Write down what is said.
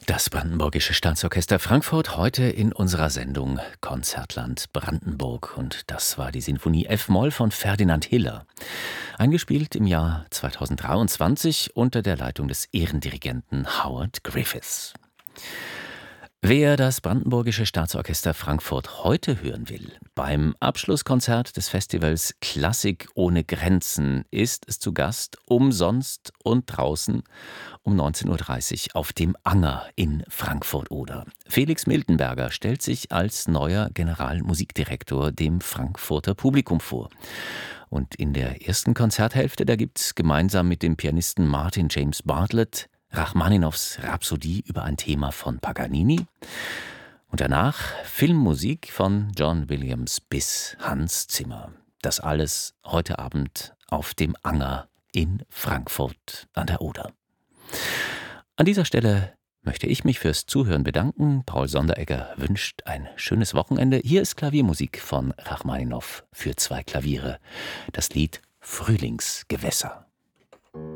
Das Brandenburgische Staatsorchester Frankfurt heute in unserer Sendung Konzertland Brandenburg. Und das war die Sinfonie F-Moll von Ferdinand Hiller. Eingespielt im Jahr 2023 unter der Leitung des Ehrendirigenten Howard Griffiths. Wer das Brandenburgische Staatsorchester Frankfurt heute hören will, beim Abschlusskonzert des Festivals Klassik ohne Grenzen ist es zu Gast, umsonst und draußen um 19.30 Uhr auf dem Anger in Frankfurt-Oder. Felix Miltenberger stellt sich als neuer Generalmusikdirektor dem Frankfurter Publikum vor. Und in der ersten Konzerthälfte, da gibt's gemeinsam mit dem Pianisten Martin James Bartlett Rachmaninows Rhapsodie über ein Thema von Paganini und danach Filmmusik von John Williams bis Hans Zimmer. Das alles heute Abend auf dem Anger in Frankfurt an der Oder. An dieser Stelle möchte ich mich fürs Zuhören bedanken. Paul Sonderegger wünscht ein schönes Wochenende. Hier ist Klaviermusik von Rachmaninow für 2 Klaviere. Das Lied Frühlingsgewässer.